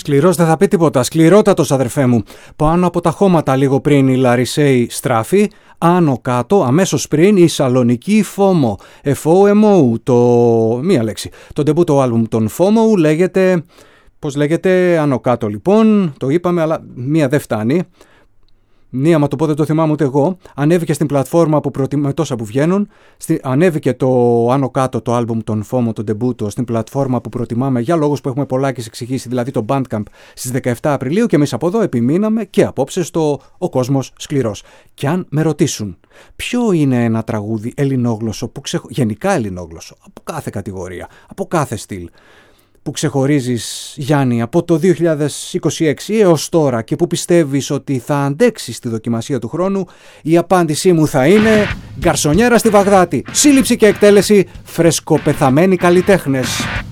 Σκληρός δεν θα πει τίποτα. Σκληρότατος, αδερφέ μου. Πάνω από τα χώματα λίγο πριν η Λαρισαίη Στράφη. Άνω κάτω, αμέσως πριν η Σαλονική FOMO. FOMO, μία λέξη. Το ντεμπούτο άλμπουμ των FOMO λέγεται. Πώς λέγεται, άνω κάτω λοιπόν. Το είπαμε, αλλά μία δεν φτάνει. Ναι, άμα το πω δεν το θυμάμαι ούτε εγώ. Ανέβηκε στην πλατφόρμα που με τόσα που βγαίνουν. Ανέβηκε το άνω κάτω το άλμπουμ των FOMO, το ντεμπούτο, στην πλατφόρμα που προτιμάμε για λόγους που έχουμε πολλάκις εξηγήσει, δηλαδή το Bandcamp, στις 17 Απριλίου και εμείς από εδώ επιμείναμε και απόψε στο Ο Κόσμος Σκληρός. Και αν με ρωτήσουν ποιο είναι ένα τραγούδι ελληνόγλωσσο, γενικά ελληνόγλωσσο, από κάθε κατηγορία, από κάθε στυλ, που ξεχωρίζεις, Γιάννη, από το 2026 έως τώρα και που πιστεύεις ότι θα αντέξει στη δοκιμασία του χρόνου, η απάντησή μου θα είναι «Γκαρσονιέρα στη Βαγδάτη, σύλληψη και εκτέλεση, φρεσκοπεθαμένοι καλλιτέχνες».